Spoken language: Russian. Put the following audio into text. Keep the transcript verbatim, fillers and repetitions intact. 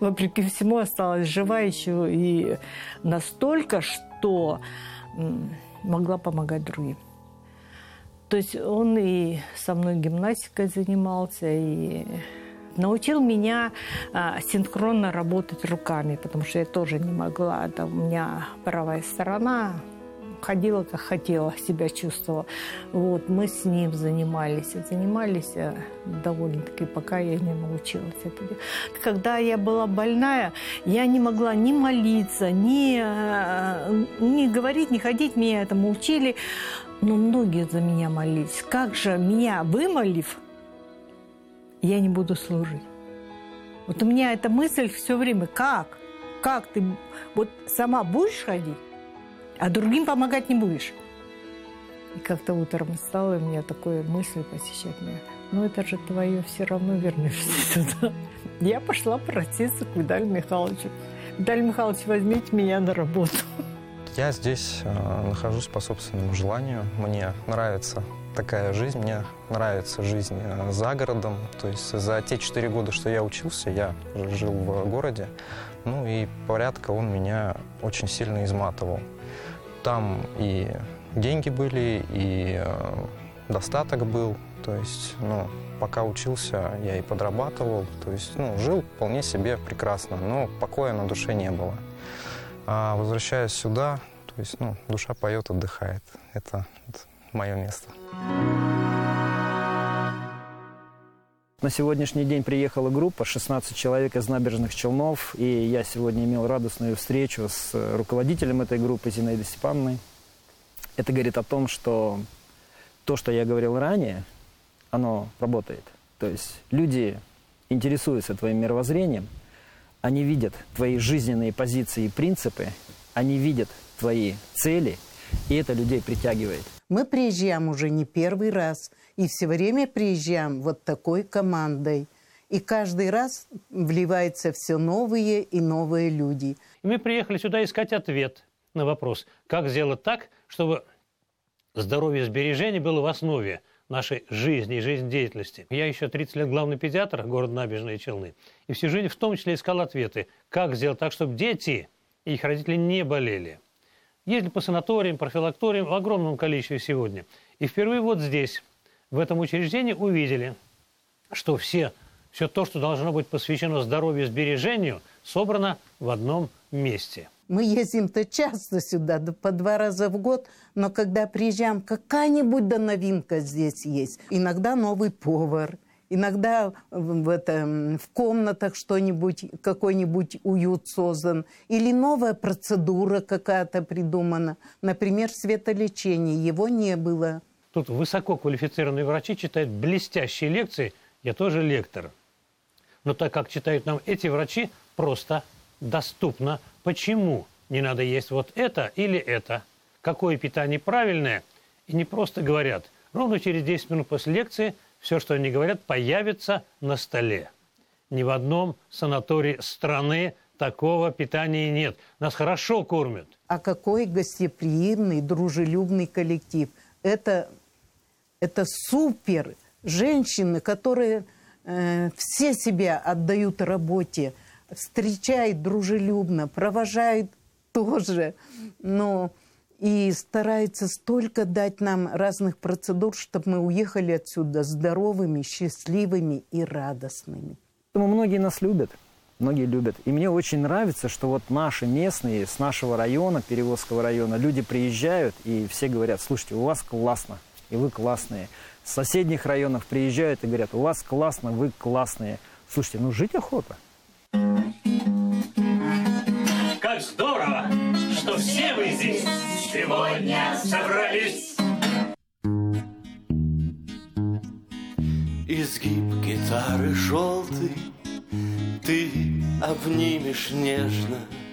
вопреки всему, осталась жива еще и настолько, что могла помогать другим. То есть он и со мной гимнастикой занимался, и научил меня а, синхронно работать руками, потому что я тоже не могла. Это у меня правая сторона, ходила, как хотела, себя чувствовала. Вот, мы с ним занимались. Занимались довольно-таки, пока я не научилась это делать. Когда я была больная, я не могла ни молиться, ни, ни говорить, ни ходить. Меня этому учили. Но многие за меня молились. Как же меня вымолив, я не буду служить. Вот у меня эта мысль все время. Как? Как ты вот сама будешь ходить, а другим помогать не будешь? И как-то утром встала, и у меня такая мысль посещает меня. Ну, это же твое, все равно вернешься сюда. Я пошла проситься к Виталию Михайловичу. Виталий Михайлович, возьмите меня на работу. Я здесь э, нахожусь по собственному желанию. Мне нравится такая жизнь, мне нравится жизнь э, за городом. То есть за те четыре года, что я учился, я жил в городе. Ну и порядка он меня очень сильно изматывал. Там и деньги были, и э, достаток был. То есть, ну, пока учился, я и подрабатывал. То есть, ну, жил вполне себе прекрасно, но покоя на душе не было. А возвращаясь сюда, то есть, ну, душа поет, отдыхает. Это, это мое место. На сегодняшний день приехала группа, шестнадцать человек из Набережных Челнов, и я сегодня имел радостную встречу с руководителем этой группы Зинаидой Степановной. Это говорит о том, что то, что я говорил ранее, оно работает. То есть люди интересуются твоим мировоззрением, они видят твои жизненные позиции и принципы, они видят твои цели, и это людей притягивает. Мы приезжаем уже не первый раз, и все время приезжаем вот такой командой. И каждый раз вливаются все новые и новые люди. И мы приехали сюда искать ответ на вопрос, как сделать так, чтобы здоровье и сбережение было в основе нашей жизни и жизнедеятельности. Я еще тридцать лет главный педиатр города Набережные Челны. И всю жизнь в том числе искал ответы, как сделать так, чтобы дети и их родители не болели. Ездили по санаториям, профилакториям в огромном количестве сегодня. И впервые вот здесь, в этом учреждении, увидели, что все, все то, что должно быть посвящено здоровью и сбережению, собрано в одном месте. Мы ездим-то часто сюда, да по два раза в год, но когда приезжаем, какая-нибудь да новинка здесь есть. Иногда новый повар, иногда в, это, в комнатах что-нибудь, какой-нибудь уют создан, или новая процедура какая-то придумана. Например, светолечение, его не было. Тут высококвалифицированные врачи читают блестящие лекции, я тоже лектор. Но так как читают нам эти врачи, просто доступно. Почему не надо есть вот это или это? Какое питание правильное? И не просто говорят. Ровно через десять минут после лекции все, что они говорят, появится на столе. Ни в одном санатории страны такого питания нет. Нас хорошо кормят. А какой гостеприимный, дружелюбный коллектив. Это, это супер. Женщины, которые э, все себя отдают работе, встречают дружелюбно, провожают тоже, но и стараются столько дать нам разных процедур, чтобы мы уехали отсюда здоровыми, счастливыми и радостными. Поэтому многие нас любят, многие любят. И мне очень нравится, что вот наши местные, с нашего района, Перевозского района, люди приезжают, и все говорят: слушайте, у вас классно, и вы классные. С соседних районов приезжают и говорят: у вас классно, вы классные. Слушайте, ну жить охота. Как здорово, что все вы здесь сегодня собрались. Изгиб гитары желтый ты обнимешь нежно,